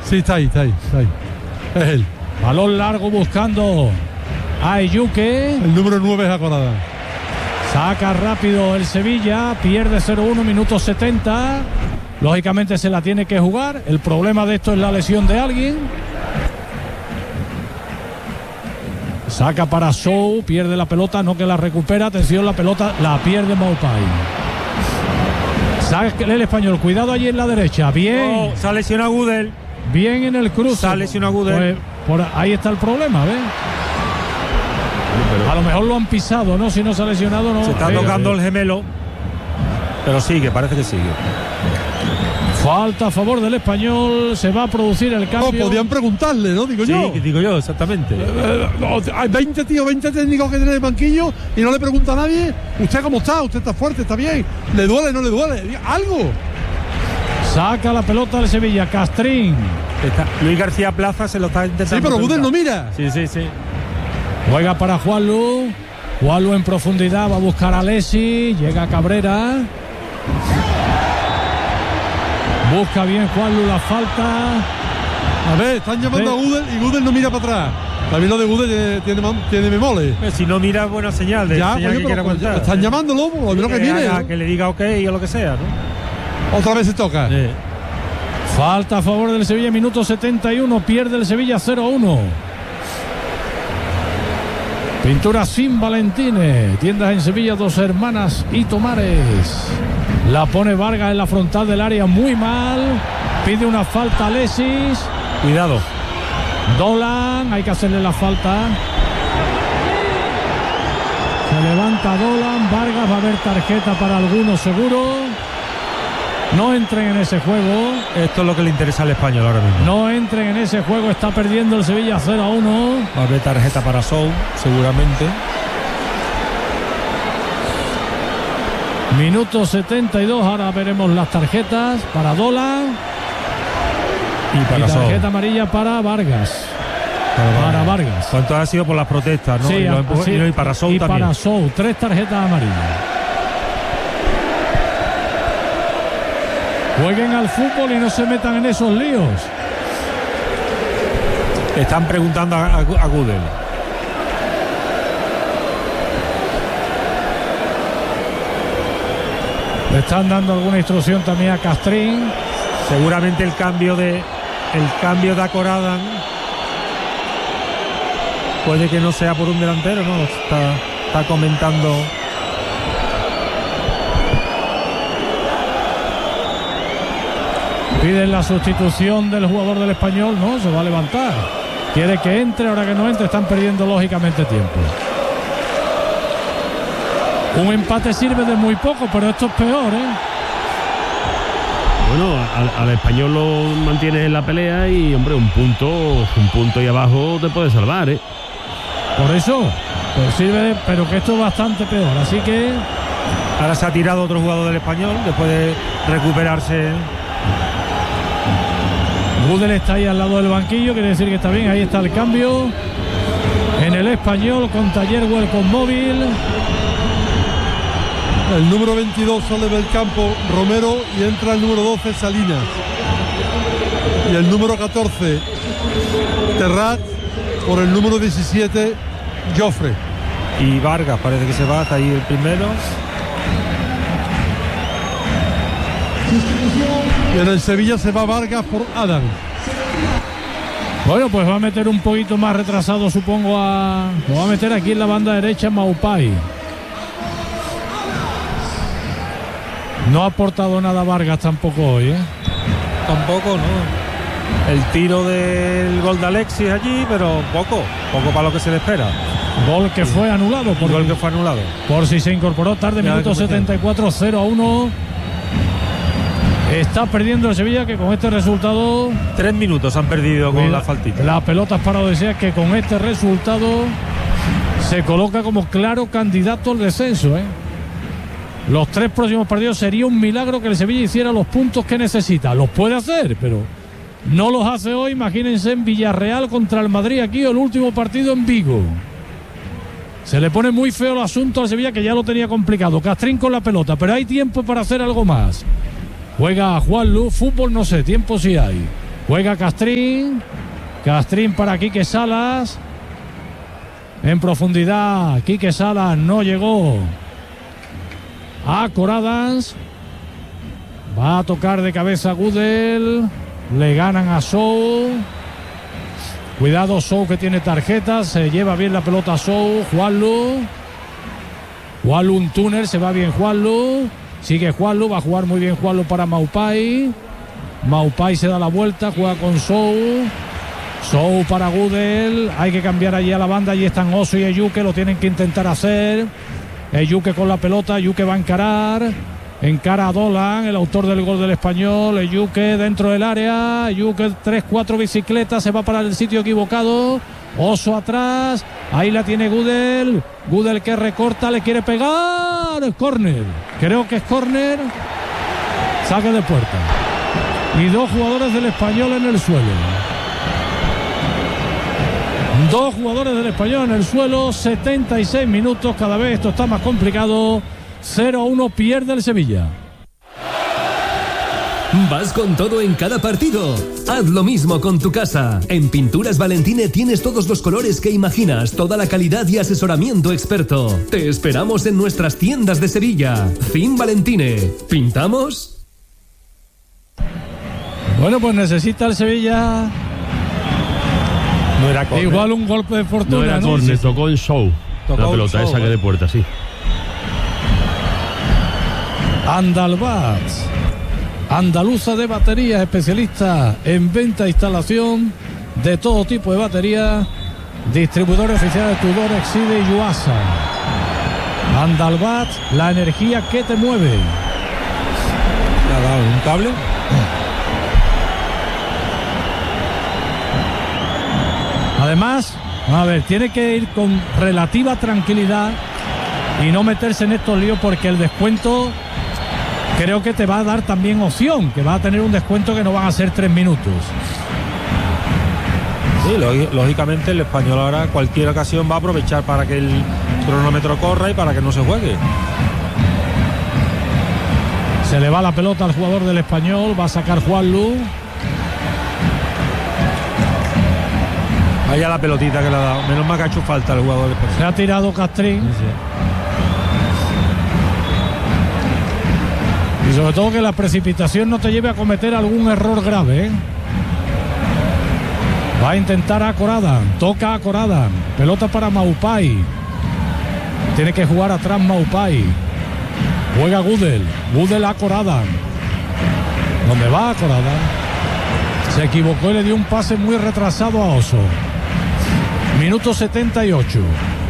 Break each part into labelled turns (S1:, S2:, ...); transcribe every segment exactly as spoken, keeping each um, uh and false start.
S1: Sí, está ahí, está ahí, está ahí. Es él.
S2: Balón largo buscando a Ayuque.
S1: El número nueve es Acorada.
S2: Saca rápido el Sevilla, pierde cero uno, minuto setenta. Lógicamente se la tiene que jugar. El problema de esto es la lesión de alguien. Saca para Sou, pierde la pelota, no que la recupera. Atención, la pelota la pierde Maupay. Saca el Español, cuidado allí en la derecha. Bien.
S3: Oh, se ha lesionado Gudel.
S2: Bien en el cruce.
S3: Se ha lesionado Gudel.
S2: Pues, por ahí está el problema, ¿ves? A lo mejor lo han pisado, ¿no? Si no se ha lesionado, no.
S3: Se está
S2: Pero,
S3: tocando el gemelo. Pero sigue, parece que sigue.
S2: Falta a favor del Español. Se va a producir el cambio.
S1: No, podían preguntarle, ¿no? Digo
S3: Sí,
S1: yo.
S3: digo yo, exactamente.
S1: Eh, no, hay veinte tíos, veinte técnicos que tienen el banquillo y no le pregunta a nadie. ¿Usted cómo está? ¿Usted está fuerte? ¿Está bien? ¿Le duele? ¿No le duele? Diga algo.
S2: Saca la pelota del Sevilla. Castrín.
S3: Está, Luis García Plaza se lo está intentando.
S1: Sí, pero Gudel no mira.
S3: Sí, sí, sí.
S2: Juega para Juanlu. Juanlu en profundidad. Va a buscar a Alessi. Llega Cabrera. Busca bien Juanlu la falta.
S1: A ver, están llamando
S2: Sí.
S1: a Gudel y Gudel no mira para atrás. También lo de Gudel tiene, tiene, mam- tiene memole.
S3: Pero si no mira, buena señal. De
S1: Ya,
S3: señal
S1: coño,
S3: que quiera
S1: pero pues,
S3: contar.
S1: están llamándolo, por lo menos que
S3: que,
S1: mire.
S3: haga-
S1: ¿no?
S3: que le diga ok o lo que sea, ¿no?
S1: Otra vez se toca.
S3: Sí.
S2: Falta a favor del Sevilla, minuto setenta y uno. Pierde el Sevilla cero a uno. Pintura Sin Valentines. Tiendas en Sevilla, Dos Hermanas y Tomares. La pone Vargas en la frontal del área muy mal. Pide una falta a Alexis.
S3: Cuidado.
S2: Dolan, hay que hacerle la falta. Se levanta Dolan. Vargas, va a haber tarjeta para algunos seguro. No entren en ese juego.
S3: Esto es lo que le interesa al Español ahora mismo.
S2: No entren en ese juego. Está perdiendo el Sevilla cero a uno.
S3: Va a haber tarjeta para Sou, seguramente.
S2: Minuto setenta y dos. Ahora veremos las tarjetas para Dolan.
S3: Y para
S2: Y
S3: Sou.
S2: tarjeta amarilla para Vargas. Para Vargas.
S3: Cuanto ha sido por las protestas, ¿no?
S2: Sí,
S3: y, lo
S2: a-
S3: empu-
S2: sí.
S3: y para Sou
S2: Y
S3: también.
S2: para Sou, tres tarjetas amarillas. Jueguen al fútbol y no se metan en esos líos.
S3: Están preguntando a, a, a Gudel.
S2: Le están dando alguna instrucción también a Castrín.
S3: Seguramente el cambio de el cambio de Acorada puede que no sea por un delantero, ¿no? Está, está comentando.
S2: Piden la sustitución del jugador del Español. No, se va a levantar. Quiere que entre, ahora que no entre están perdiendo lógicamente tiempo. Un empate sirve de muy poco, pero esto es peor, ¿eh?
S4: Bueno, al, al Español lo mantienes en la pelea y, hombre, un punto, un punto y abajo te puede salvar, ¿eh?
S2: Por eso, pues sirve, de, pero que esto es bastante peor. Así que
S3: Ahora se ha tirado otro jugador del Español después de recuperarse.
S2: Gudel está ahí al lado del banquillo, quiere decir que está bien. Ahí está el cambio en el Español con Taller Welcome Móvil.
S1: El número veintidós sale del campo, Romero, y entra el número doce, Salinas. Y el número catorce, Terrat, por el número diecisiete, Jofre.
S3: Y Vargas parece que se va, está ahí el primero.
S1: Y en el Sevilla se va Vargas por Adam.
S2: Bueno, pues va a meter un poquito más retrasado, supongo, a... Lo va a meter aquí en la banda derecha Maupay. No ha aportado nada Vargas tampoco hoy, ¿eh?
S3: Tampoco, ¿no? El tiro del gol de Alexis allí, pero poco, poco para lo que se le espera.
S2: Gol que fue anulado por,
S3: El gol que fue anulado.
S2: por si se incorporó tarde,
S3: Ya,
S2: minuto
S3: como
S2: setenta y cuatro, cero a uno. Está perdiendo el Sevilla, que con este resultado...
S3: Tres minutos han perdido con
S2: Cuida-
S3: la faltita.
S2: La pelota es para Odisea, que con este resultado se coloca como claro candidato al descenso, ¿eh? Los tres próximos partidos sería un milagro que el Sevilla hiciera los puntos que necesita. Los puede hacer, pero no los hace hoy. Imagínense en Villarreal contra el Madrid aquí, o el último partido en Vigo. Se le pone muy feo el asunto al Sevilla, que ya lo tenía complicado. Castrín con la pelota, pero hay tiempo para hacer algo más. Juega Juanlu, fútbol no sé, tiempo sí hay. Juega Castrín. Castrín para Quique Salas. En profundidad, Quique Salas no llegó a Coradans. Va a tocar de cabeza Gudel. Le ganan a Sou. Cuidado Sou, que tiene tarjetas. Se lleva bien la pelota Sou. Juanlu. Juanlu, un túnel. Se va bien Juanlu. Sigue Juanlu. Va a jugar muy bien Juanlu para Maupay. Maupay se da la vuelta. Juega con Sou. Sou para Gudel. Hay que cambiar allí a la banda. Allí están Oso y Eyuke. Lo tienen que intentar hacer. Eyuke con la pelota. Eyuke va a encarar. Encara a Dolan, el autor del gol del Español. Eyuke dentro del área. Eyuke tres cuatro bicicletas. Se va para el sitio equivocado. Oso atrás. Ahí la tiene Gudel. Gudel que recorta. Le quiere pegar. Córner. Creo que es córner. Saque de puerta. Y dos jugadores del Español en el suelo. Dos jugadores del Español en el suelo. setenta y seis minutos. Cada vez esto está más complicado. cero a uno pierde el Sevilla.
S5: Vas con todo en cada partido. Haz lo mismo con tu casa. En Pinturas Valentine tienes todos los colores que imaginas, toda la calidad y asesoramiento experto. Te esperamos en nuestras tiendas de Sevilla. Fin Valentine. ¿Pintamos?
S2: Bueno, pues necesita el Sevilla.
S3: No era córner.
S2: Igual un golpe de fortuna.
S4: No era
S2: ¿no?
S4: córner, tocó en Show.
S3: Tocó
S4: La pelota,
S3: Show,
S4: esa que
S3: ¿eh?
S4: de puerta, sí.
S2: Andalbats, andaluza de baterías, especialista en venta e instalación de todo tipo de baterías, distribuidor oficial de Tudor, Exide y Yuasa. Andalbats, la energía que te mueve.
S3: Le ha dado un cable.
S2: Además, a ver, tiene que ir con relativa tranquilidad y no meterse en estos líos, porque el descuento creo que te va a dar también opción, que va a tener un descuento que no van a ser tres minutos.
S3: Sí, lógicamente el Español ahora cualquier ocasión va a aprovechar para que el cronómetro corra y para que no se juegue.
S2: Se le va la pelota al jugador del Español, va a sacar Juanlu.
S3: Vaya la pelotita que le ha dado. Menos mal que ha hecho falta el jugador del Español.
S2: Se ha tirado Castrín.
S3: Sí, sí.
S2: Y sobre todo que la precipitación no te lleve a cometer algún error grave, ¿eh? Va a intentar a Coradan. Toca a Coradan. Pelota para Maupay. Tiene que jugar atrás Maupay. Juega Gudel. Gudel a Coradan. ¿Dónde va Coradan? Se equivocó y le dio un pase muy retrasado a Oso. Minuto setenta y ocho.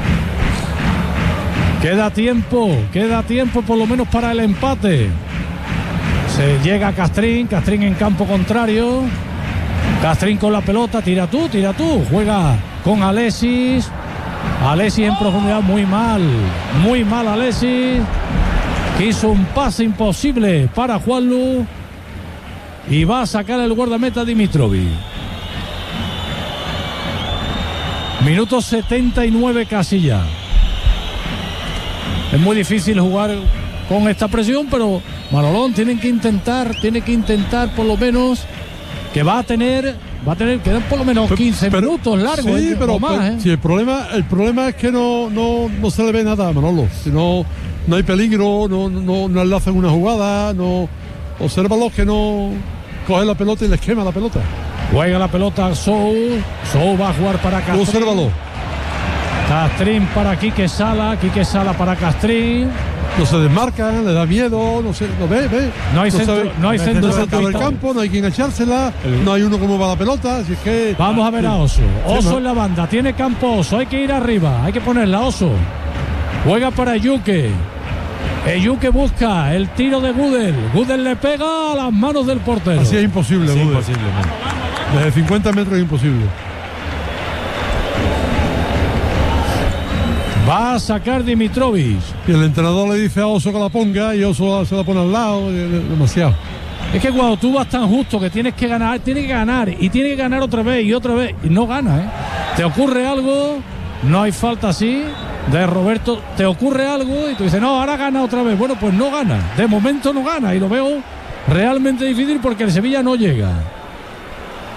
S2: Queda tiempo. Queda tiempo por lo menos para el empate. Se llega Castrín. Castrín en campo contrario. Castrín con la pelota. Tira tú, tira tú. Juega con Alexis. Alexis en profundidad. Muy mal. Muy mal Alexis. Hizo un pase imposible para Juanlu. Y va a sacar el guardameta Dimitrovic. Minuto setenta y nueve casi ya. Es muy difícil jugar con esta presión, pero Manolón tienen que intentar, tiene que intentar por lo menos, que va a tener, va a tener, quedan por lo menos quince
S1: pero,
S2: minutos largos.
S1: Sí,
S2: ¿eh?
S1: pero,
S2: más,
S1: pero
S2: ¿eh?
S1: sí, el problema, el problema es que no, no, no se le ve nada a Manolo. Si no, no hay peligro, no, no, no enlazan una jugada, no. Obsérvalo que no coge la pelota y les quema la pelota.
S2: Juega la pelota Sou. Sou va a jugar para Castrín.
S1: Obsérvalo.
S2: Castrín para Quique Sala. Quique Sala para Castrín.
S1: No se desmarcan, le da miedo, no sé, no ve, ve.
S2: No hay centro,
S1: sabe,
S2: no hay centro,
S1: no hay centro del
S2: campo.
S1: campo, no hay quien echársela, no hay uno como va la pelota, así es que.
S2: Vamos a ver a Oso. Oso
S1: Sí,
S2: en la banda, tiene campo Oso, hay que ir arriba, hay que ponerla Oso. Juega para Eyuke. Eyuke busca el tiro de Gudel. Gudel le pega a las manos del portero.
S1: Así es imposible,
S3: Sí,
S1: Gudel.
S3: imposible, ¿no?
S1: Desde cincuenta metros es imposible.
S2: Va a sacar Dimitrovic.
S1: Y el entrenador le dice a Oso que la ponga y Oso se la pone al lado, demasiado.
S2: Es que cuando tú vas tan justo que tienes que ganar, tienes que ganar y tienes que ganar otra vez y otra vez y no gana, ¿eh? Te ocurre algo, no hay falta así de Roberto, te ocurre algo y tú dices, no, ahora gana otra vez. Bueno, pues no gana, de momento no gana y lo veo realmente difícil porque el Sevilla no llega.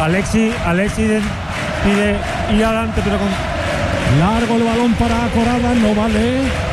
S3: Alexi, Alexi de, pide ir adelante, pero con
S2: Largo el balón para Corada, no vale.